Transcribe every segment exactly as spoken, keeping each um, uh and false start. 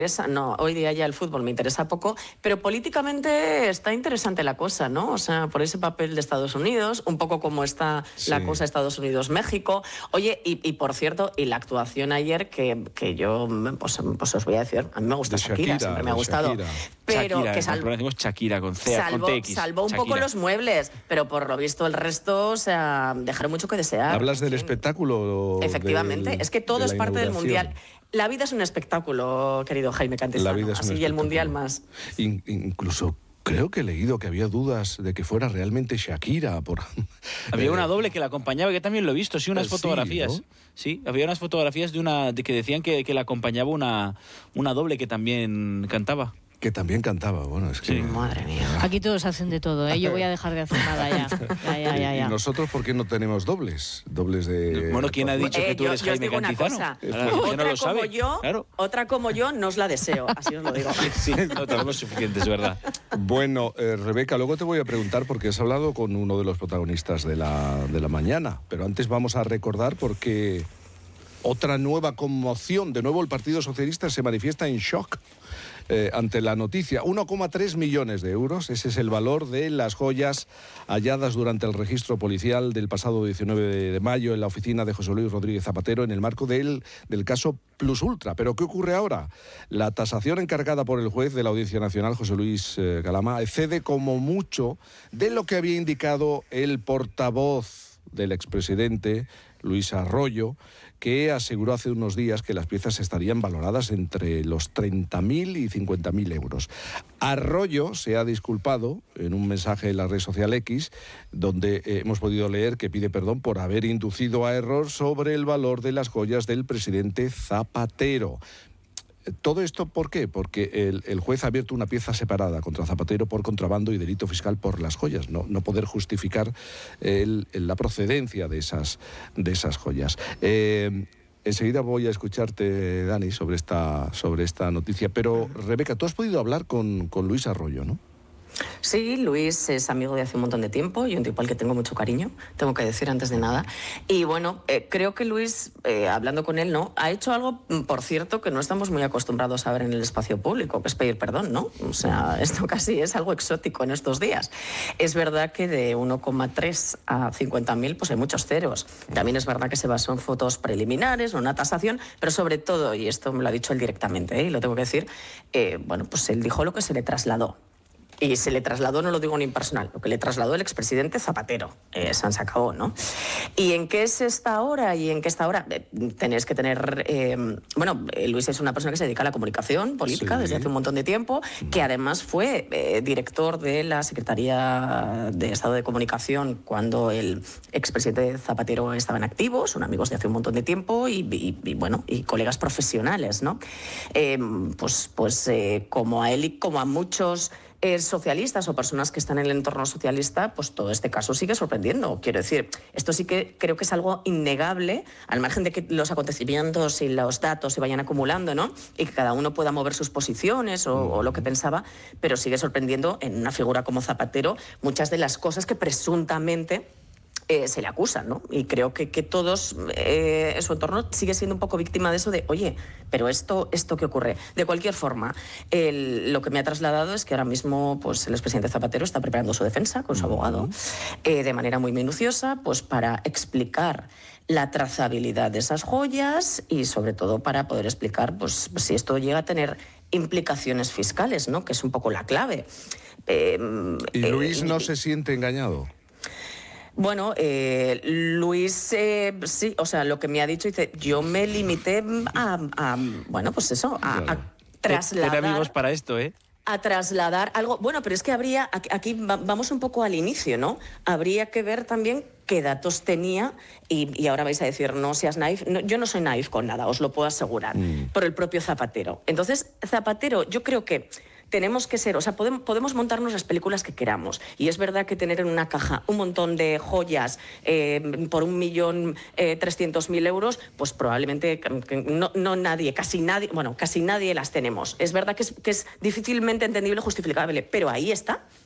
No, hoy día ya el fútbol me interesa poco, pero políticamente está interesante la cosa, ¿no? O sea, por ese papel de Estados Unidos, un poco como está sí. la cosa Estados Unidos-México. Oye, y, y por cierto, y la actuación ayer, que, que yo, pues, pues os voy a decir, a mí me gusta Shakira, Shakira, siempre me ha gustado. Shakira. Pero Shakira, que salvo, decimos Shakira con C, salvo, con T X. Salvó un Shakira. poco los muebles, pero por lo visto el resto, o sea, dejaron mucho que desear. ¿Hablas del espectáculo? Efectivamente, del, es que todo de es parte del Mundial. La vida es un espectáculo, querido Jaime Cantizano. La vida es un Así y el Mundial más. In, incluso creo que he leído que había dudas de que fuera realmente Shakira. Por... Había una doble que la acompañaba, que también lo he visto, sí, unas sí, fotografías. ¿no? Sí, había unas fotografías de una de que decían que, que la acompañaba una, una doble que también cantaba. Que también cantaba, bueno, es que... Sí, madre mía. Aquí todos hacen de todo, ¿eh? Yo voy a dejar de hacer nada ya. Ya, ya, ya, ya. ¿Y nosotros por qué no tenemos dobles? Dobles de... Bueno, ¿quién ha dicho eh, que tú yo, eres yo Jaime Cantizano? Cosa. Claro, otra, no lo como sabe. yo, Claro. otra como yo no os la deseo, así os lo digo. Sí, no tenemos suficientes, ¿verdad? Bueno, eh, Rebeca, luego te voy a preguntar porque has hablado con uno de los protagonistas de la, de la mañana, pero antes vamos a recordar porque otra nueva conmoción, de nuevo el Partido Socialista se manifiesta en shock Eh, ante la noticia. uno coma tres millones de euros, ese es el valor de las joyas halladas durante el registro policial del pasado diecinueve de mayo en la oficina de José Luis Rodríguez Zapatero en el marco del, del caso Plus Ultra. ¿Pero qué ocurre ahora? La tasación encargada por el juez de la Audiencia Nacional, José Luis eh, Galama, excede como mucho de lo que había indicado el portavoz del expresidente, Luis Arroyo, que aseguró hace unos días que las piezas estarían valoradas entre los treinta mil y cincuenta mil euros. Arroyo se ha disculpado en un mensaje en la red social X, donde eh, hemos podido leer que pide perdón por haber inducido a error sobre el valor de las joyas del presidente Zapatero. ¿Todo esto por qué? Porque el, el juez ha abierto una pieza separada contra Zapatero por contrabando y delito fiscal por las joyas, no, no poder justificar el, el, la procedencia de esas, de esas joyas. Eh, enseguida voy a escucharte, Dani, sobre esta, sobre esta noticia, pero Rebeca, tú has podido hablar con, con Luis Arroyo, ¿no? Sí, Luis es amigo de hace un montón de tiempo y un tipo al que tengo mucho cariño, tengo que decir antes de nada. Y bueno, eh, creo que Luis, eh, hablando con él, ¿no?, ha hecho algo, por cierto, que no estamos muy acostumbrados a ver en el espacio público, que es pedir perdón, ¿no? O sea, esto casi es algo exótico en estos días. Es verdad que de uno coma tres a cincuenta mil, pues hay muchos ceros. También es verdad que se basó en fotos preliminares, en una tasación, pero sobre todo, y esto me lo ha dicho él directamente, ¿eh?, y lo tengo que decir, eh, bueno, pues él dijo lo que se le trasladó. Y se le trasladó, no lo digo en impersonal, lo que le trasladó el expresidente Zapatero. Eh, se acabó, ¿no? ¿Y en qué es esta hora? ¿Y en qué está ahora? Eh, tenéis que tener... Eh, bueno, Luis es una persona que se dedica a la comunicación política sí. desde hace un montón de tiempo, que además fue eh, director de la Secretaría de Estado de Comunicación cuando el expresidente Zapatero estaba en activo, son amigos de hace un montón de tiempo y, y, y bueno, y colegas profesionales, ¿no? Eh, pues pues eh, como a él y como a muchos... Eh, socialistas o personas que están en el entorno socialista, pues todo este caso sigue sorprendiendo. Quiero decir, esto sí que creo que es algo innegable, al margen de que los acontecimientos y los datos se vayan acumulando, ¿no?, y que cada uno pueda mover sus posiciones o, o lo que pensaba, pero sigue sorprendiendo en una figura como Zapatero muchas de las cosas que presuntamente Eh, se le acusan, ¿no? Y creo que, que todos eh, en su entorno sigue siendo un poco víctima de eso de, oye, pero esto, esto ¿qué ocurre? De cualquier forma, el, lo que me ha trasladado es que ahora mismo pues, el expresidente Zapatero está preparando su defensa con su abogado eh, de manera muy minuciosa, pues para explicar la trazabilidad de esas joyas y sobre todo para poder explicar pues, si esto llega a tener implicaciones fiscales, ¿no?, que es un poco la clave. Eh, ¿Y Luis eh, no se siente engañado? Bueno, eh, Luis, eh, sí, o sea, lo que me ha dicho, dice, yo me limité a, a bueno, pues eso, a, a trasladar... Tiene amigos para esto, ¿eh? A trasladar algo... Bueno, pero es que habría... Aquí vamos un poco al inicio, ¿no? Habría que ver también qué datos tenía y, y ahora vais a decir, no seas naif. No, yo no soy naif con nada, os lo puedo asegurar, mm. por el propio Zapatero. Entonces, Zapatero, yo creo que... tenemos que ser, o sea, podemos, podemos montarnos las películas que queramos. Y es verdad que tener en una caja un montón de joyas eh, por un millón eh, trescientos mil euros, pues probablemente no, no nadie, casi nadie, bueno, casi nadie las tenemos. Es verdad que es, que es difícilmente entendible, justificable, pero ahí está.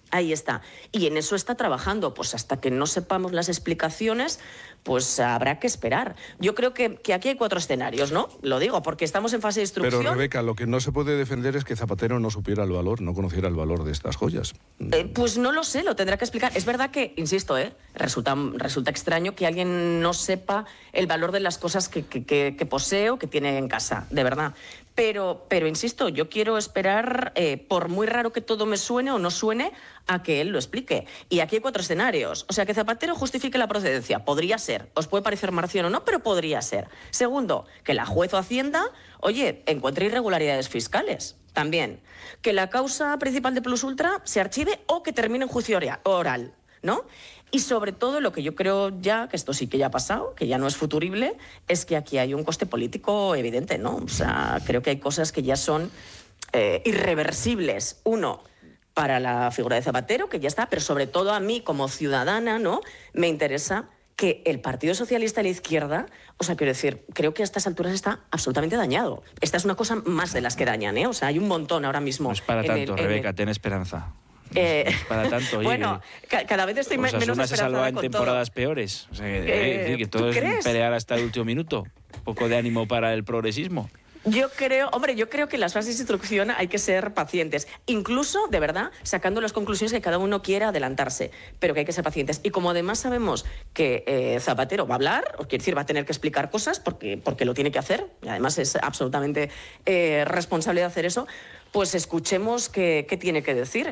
Ahí está. Y en eso está trabajando. Pues hasta que no sepamos las explicaciones, pues habrá que esperar. Yo creo que, que aquí hay cuatro escenarios, ¿no? Lo digo, porque estamos en fase de instrucción. Pero, Rebeca, lo que no se puede defender es que Zapatero no supiera el valor, no conociera el valor de estas joyas. Eh, pues no lo sé, lo tendrá que explicar. Es verdad que, insisto, ¿eh? resulta, resulta extraño que alguien no sepa el valor de las cosas que, que, que, que posee o que tiene en casa, de verdad. Pero, pero insisto, yo quiero esperar, eh, por muy raro que todo me suene o no suene, a que él lo explique. Y aquí hay cuatro escenarios. O sea, que Zapatero justifique la procedencia. Podría ser. Os puede parecer marciano o no, pero podría ser. Segundo, que la juez o Hacienda, oye, encuentre irregularidades fiscales. También. Que la causa principal de Plus Ultra se archive o que termine en juicio oral, ¿no? Y sobre todo, lo que yo creo ya, que esto sí que ya ha pasado, que ya no es futurible, es que aquí hay un coste político evidente, ¿no? O sea, creo que hay cosas que ya son eh, irreversibles. Uno, para la figura de Zapatero, que ya está, pero sobre todo a mí como ciudadana, ¿no? Me interesa que el Partido Socialista y la izquierda, o sea, quiero decir, creo que a estas alturas está absolutamente dañado. Esta es una cosa más de las que dañan, ¿eh? O sea, hay un montón ahora mismo. No es para tanto, el, Rebeca, el... ten esperanza. Eh, no es para tanto. Oye, bueno, que, cada vez estoy menos esperanzada se salva en con temporadas todo. peores. O sea, que, Eh, decir, que todo es crees? pelear hasta el último minuto. Un poco de ánimo para el progresismo. Yo creo, hombre, yo creo que en las fases de instrucción hay que ser pacientes, incluso, de verdad, sacando las conclusiones que cada uno quiera adelantarse, pero que hay que ser pacientes. Y como además sabemos que eh, Zapatero va a hablar, o quiere decir, va a tener que explicar cosas porque, porque lo tiene que hacer, y además es absolutamente eh, responsable de hacer eso, pues escuchemos qué, qué tiene que decir.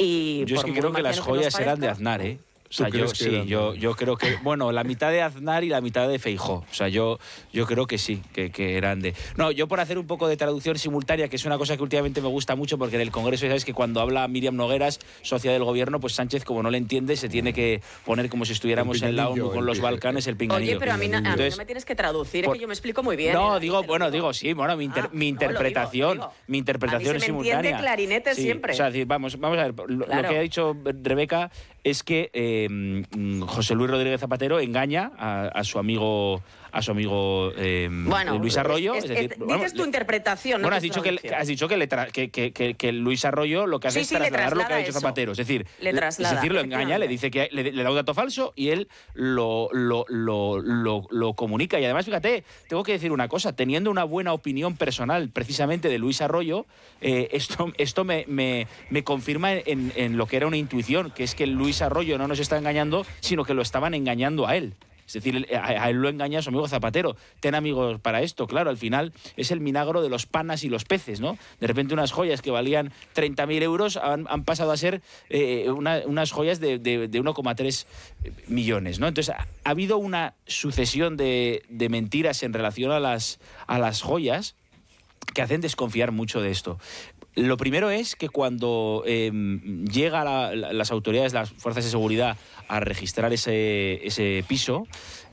Y yo es que creo que las joyas eran de Aznar, ¿eh? O sea, yo sí, yo, yo creo que, bueno, la mitad de Aznar y la mitad de Feijóo. O sea, yo, yo creo que sí, que, que eran de... No, yo por hacer un poco de traducción simultánea, que es una cosa que últimamente me gusta mucho, porque en el Congreso, ya sabes que cuando habla Míriam Nogueras, socia del gobierno, pues Sánchez, como no le entiende, se tiene que poner como si estuviéramos en la ONU con los Balcanes, el pinganillo. Oye, pero a mí, na, a mí Entonces, no me tienes que traducir, por, es que yo me explico muy bien. No, ¿eh? digo, bueno, digo, sí, bueno, mi, inter, ah, mi interpretación, no, lo digo, lo digo. mi interpretación a mí se es me simultánea. Entiende clarinete sí, siempre. O sea, vamos, vamos a ver, lo, claro. lo que ha dicho Rebeca es que eh, José Luis Rodríguez Zapatero engaña a, a su amigo a su amigo eh, bueno, Luis Arroyo. Es, es decir, es, bueno, dices tu interpretación, bueno, no has dicho que has dicho que, le tra que, que, que, que Luis Arroyo lo que hace sí, es sí, trasladar lo que ha dicho Zapatero. Es decir, le traslada, es decir, lo engaña, le dice que le, le da un dato falso y él lo, lo, lo, lo, lo comunica. Y además, fíjate, tengo que decir una cosa, teniendo una buena opinión personal precisamente de Luis Arroyo, eh, esto, esto me, me, me confirma en, en lo que era una intuición, que es que Luis Arroyo no nos está engañando, sino que lo estaban engañando a él. Es decir, a él lo engaña a su amigo Zapatero. Ten amigos para esto, claro, al final es el milagro de los panas y los peces, ¿no? De repente unas joyas que valían treinta mil euros han, han pasado a ser eh, una, unas joyas de, de, de uno coma tres millones, ¿no? Entonces, ha, ha habido una sucesión de, de mentiras en relación a las, a las joyas que hacen desconfiar mucho de esto. Lo primero es que cuando eh, llega la, la, las autoridades, las fuerzas de seguridad a registrar ese, ese piso,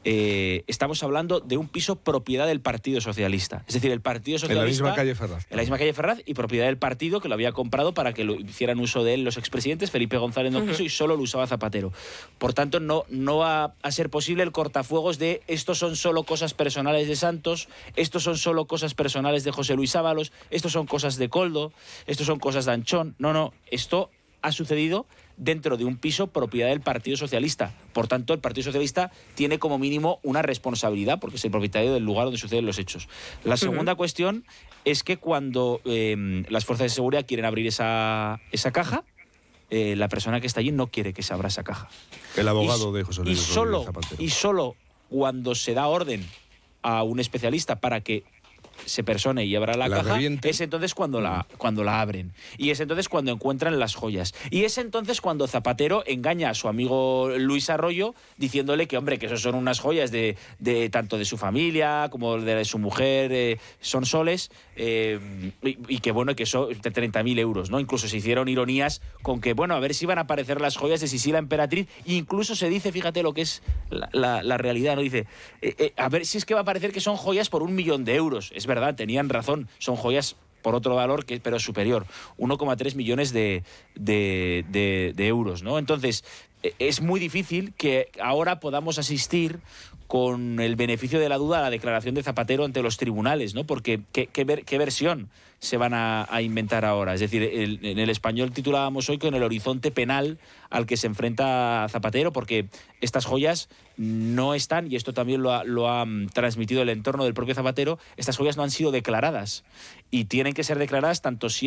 eh, estamos hablando de un piso propiedad del Partido Socialista. Es decir, el Partido Socialista... En la misma calle Ferraz. En la misma calle Ferraz y propiedad del partido que lo había comprado para que lo hicieran uso de él los expresidentes. Felipe González no quiso uh-huh. y solo lo usaba Zapatero. Por tanto, no, no va a ser posible el cortafuegos de estos son solo cosas personales de Santos, estos son solo cosas personales de José Luis Ábalos, estos son cosas de Koldo, estos son cosas de Anchón. No, no, esto ha sucedido dentro de un piso propiedad del Partido Socialista. Por tanto, el Partido Socialista tiene como mínimo una responsabilidad porque es el propietario del lugar donde suceden los hechos. La segunda uh-huh. cuestión es que cuando eh, las fuerzas de seguridad quieren abrir esa, esa caja, eh, la persona que está allí no quiere que se abra esa caja. El abogado y, de José Luis y solo, Zapatero. Y solo cuando se da orden a un especialista para que se persone y abra la, la caja, reviente. Es entonces cuando la, cuando la abren. Y es entonces cuando encuentran las joyas. Y es entonces cuando Zapatero engaña a su amigo Luis Arroyo diciéndole que, hombre, que eso son unas joyas de, de tanto de su familia como de su mujer, eh, son soles, eh, y, y que, bueno, que son de treinta mil euros, ¿no? Incluso se hicieron ironías con que, bueno, a ver si van a aparecer las joyas de Sisi la Emperatriz. E incluso se dice, fíjate lo que es la, la, la realidad, ¿no? Dice, eh, eh, a ver si es que va a parecer que son joyas por un millón de euros. Es verdad, tenían razón, son joyas por otro valor, que pero superior, uno coma tres millones de, de, de, de euros, ¿no? Entonces, es muy difícil que ahora podamos asistir con el beneficio de la duda a la declaración de Zapatero ante los tribunales, ¿no? Porque ¿qué, qué, ver, qué versión se van a, a inventar ahora? Es decir, el, en el Español titulábamos hoy con el horizonte penal al que se enfrenta Zapatero, porque estas joyas no están, y esto también lo ha, lo ha transmitido el entorno del propio Zapatero, estas joyas no han sido declaradas y tienen que ser declaradas tanto si